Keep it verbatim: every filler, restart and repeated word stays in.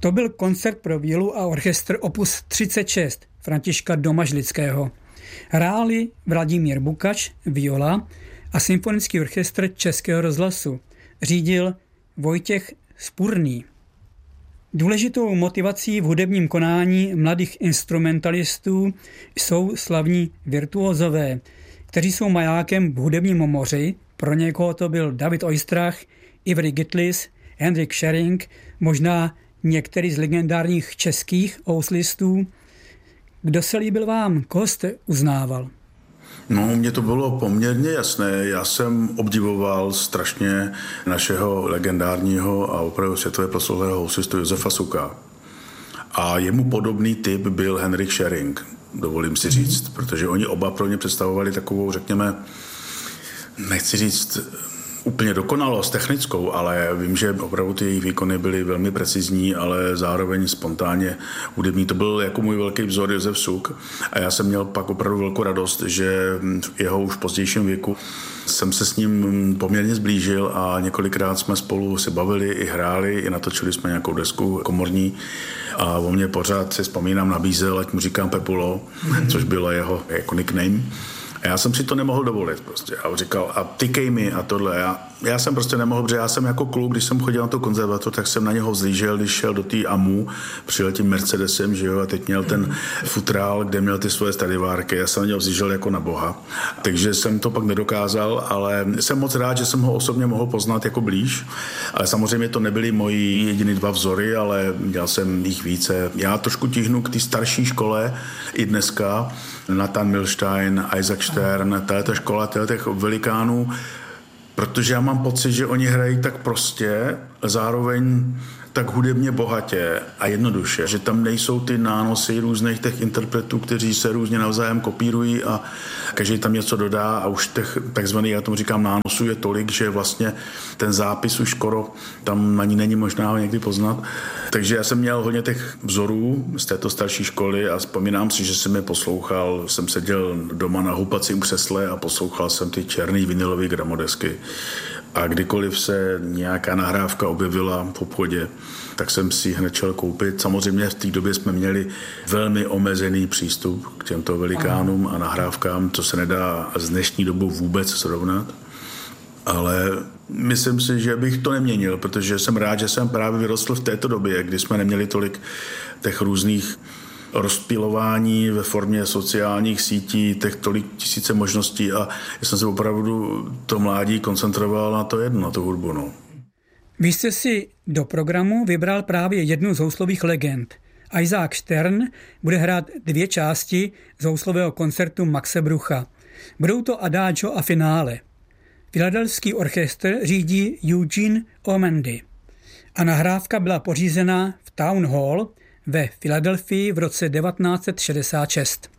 To byl koncert pro violu a orchestr opus třicet šest Františka Domažlického. Hráli Vladimír Bukač, viola, a symfonický orchestr Českého rozhlasu. Řídil Vojtěch Spurný. Důležitou motivací v hudebním konání mladých instrumentalistů jsou slavní virtuózové, kteří jsou majákem v hudebním moři. Pro někoho to byl David Oistrach, Ivry Gitlis, Hendrik Schering, možná některý z legendárních českých houslistů. Kdo se líbil vám? Koho jste uznával? No, mně to bylo poměrně jasné. Já jsem obdivoval strašně našeho legendárního a opravdu světově prosluhlého houslistu Josefa Suka. A jemu podobný typ byl Henrik Schering, dovolím si říct, protože oni oba pro ně představovali takovou, řekněme, nechci říct úplně dokonalost technickou, ale vím, že opravdu ty jejich výkony byly velmi precizní, ale zároveň spontánně hudební. To byl jako můj velký vzor Josef Suk a já jsem měl pak opravdu velkou radost, že v jeho už pozdějším věku jsem se s ním poměrně zblížil a několikrát jsme spolu se bavili i hráli, i natočili jsme nějakou desku komorní a o mě pořád si vzpomínám nabízel, ať mu říkám Pepulo, mm-hmm. což bylo jeho jako nickname. A já jsem si to nemohl dovolit prostě. A říkal, a tykej mi a tohle. Já, já jsem prostě nemohl, protože já jsem jako kluk, když jsem chodil na to konzervatoř, tak jsem na něho vzlížel, když šel do té A M U, přijel tím Mercedesem, že jo, a teď měl ten futrál, kde měl ty svoje Stradivárky. Já jsem na něho vzlížel jako na boha. Takže jsem to pak nedokázal, ale jsem moc rád, že jsem ho osobně mohl poznat jako blíž. Ale samozřejmě to nebyly moji jediný dva vzory, ale měl jsem jich více. Já trošku tíhnu k té starší škole i dneska. Nathan Milstein, Isaac Stern, tato škola těch velikánů, protože já mám pocit, že oni hrají tak prostě, zároveň tak hudebně bohatě a jednoduše, že tam nejsou ty nánosy různých těch interpretů, kteří se různě navzájem kopírují a každý tam něco dodá a už těch takzvaných, já tomu říkám, nánosů je tolik, že vlastně ten zápis už skoro tam ani není možná někdy poznat. Takže já jsem měl hodně těch vzorů z této starší školy a vzpomínám si, že jsem je poslouchal, jsem seděl doma na houpacím křesle a poslouchal jsem ty černý vinylové gramodesky. A kdykoliv se nějaká nahrávka objevila v obchodě, tak jsem si ji hned šel koupit. Samozřejmě v té době jsme měli velmi omezený přístup k těmto velikánům a nahrávkám, co se nedá z dnešní dobu vůbec srovnat. Ale myslím si, že bych to neměnil, protože jsem rád, že jsem právě vyrostl v této době, kdy jsme neměli tolik těch různých rozptýlování ve formě sociálních sítí, těch tolik tisíce možností a já jsem se opravdu to mládí koncentroval na to jedno, na tu hudbu. No. Vy jste si do programu vybral právě jednu z houslových legend. Isaac Stern bude hrát dvě části z houslového koncertu Maxe Brucha. Budou to Adagio a finále. Filadelfský orchestr řídí Eugene Ormandy a nahrávka byla pořízena v Town Hall ve Filadelfii v roce devatenáct set šedesát šest.